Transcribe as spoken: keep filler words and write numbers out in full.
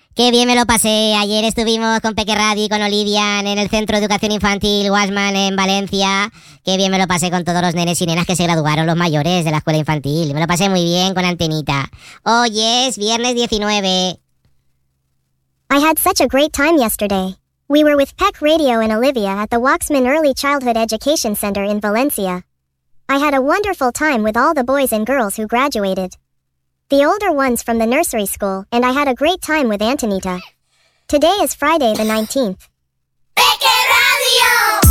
Qué bien me lo pasé. Ayer estuvimos con Peque Radi y con Olivia en el Centro de Educación Infantil Wasman en Valencia. Qué bien me lo pasé con todos los nenes y nenas que se graduaron, los mayores de la escuela infantil. Me lo pasé muy bien con Antenita. Hoy es viernes diecinueve. I had such a great time yesterday. We were with Peck Radio and Olivia at the Waxman Early Childhood Education Center in Valencia. I had a wonderful time with all the boys and girls who graduated. The older ones from the nursery school, and I had a great time with Antonita. Today is Friday the nineteenth. Peque Radio!